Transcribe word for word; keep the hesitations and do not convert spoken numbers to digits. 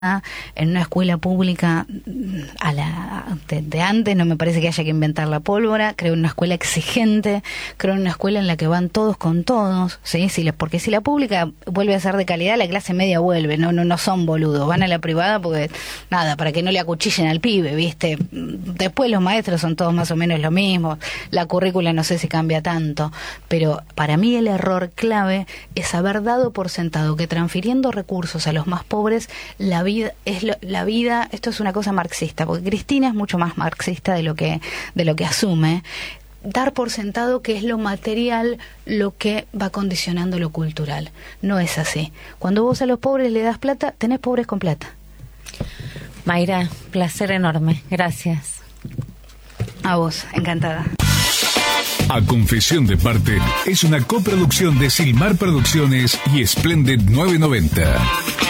en una escuela pública a la de, de antes, no me parece que haya que inventar la pólvora. Creo en una escuela exigente, creo en una escuela en la que van todos con todos, ¿sí? Si la, porque si la pública vuelve a ser de calidad, la clase media vuelve, no no no son boludos, van a la privada porque, nada, para que no le acuchillen al pibe, ¿viste? Después los maestros son todos más o menos lo mismo, la currícula no sé si cambia tanto, pero para mí el error clave es haber dado por sentado que transfiriendo recursos a los más pobres, la vida es lo, la vida, esto es una cosa marxista, porque Cristina es mucho más marxista de lo que de lo que asume, dar por sentado que es lo material lo que va condicionando lo cultural. No es así. Cuando vos a los pobres le das plata, tenés pobres con plata. Mayra, placer enorme. Gracias. A vos, encantada. A Confesión de Parte es una coproducción de Silmar Producciones y Splendid novecientos noventa.